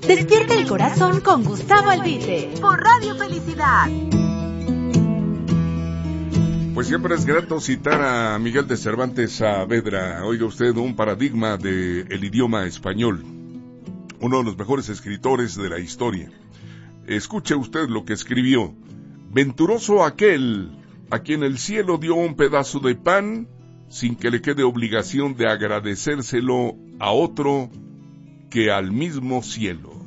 Despierta el corazón con Gustavo Albite por Radio Felicidad. Pues siempre es grato citar a Miguel de Cervantes Saavedra. Oiga usted, un paradigma del idioma español, uno de los mejores escritores de la historia. Escuche usted lo que escribió: venturoso aquel a quien el cielo dio un pedazo de pan sin que le quede obligación de agradecérselo a otro que al mismo cielo.